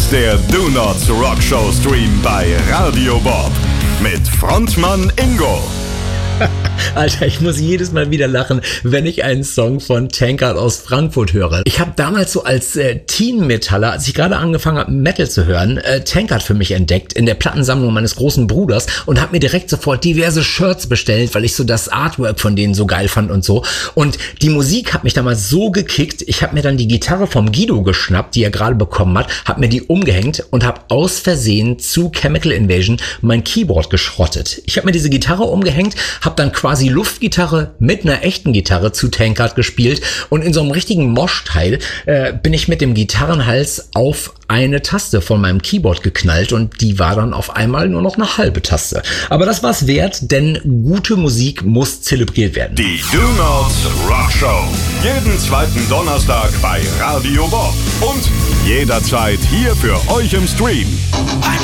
ist der Do Not Rock Show Stream bei Radio Bob mit Frontmann Ingo. Alter, ich muss jedes Mal wieder lachen, wenn ich einen Song von Tankard aus Frankfurt höre. Ich habe damals so als Teen-Metaller, als ich gerade angefangen habe, Metal zu hören, Tankard für mich entdeckt in der Plattensammlung meines großen Bruders und habe mir direkt sofort diverse Shirts bestellt, weil ich so das Artwork von denen so geil fand und so. Und die Musik hat mich damals so gekickt, ich habe mir dann die Gitarre vom Guido geschnappt, die er gerade bekommen hat, habe mir die umgehängt und habe aus Versehen zu Chemical Invasion mein Keyboard geschrottet. Ich habe mir diese Gitarre umgehängt, habe dann quasi Luftgitarre mit einer echten Gitarre zu Tankard gespielt und in so einem richtigen Mosh-Teil bin ich mit dem Gitarrenhals auf eine Taste von meinem Keyboard geknallt und die war dann auf einmal nur noch eine halbe Taste. Aber das war's wert, denn gute Musik muss zelebriert werden. Die Do Not Rock Show. Jeden zweiten Donnerstag bei Radio Bob und jederzeit hier für euch im Stream.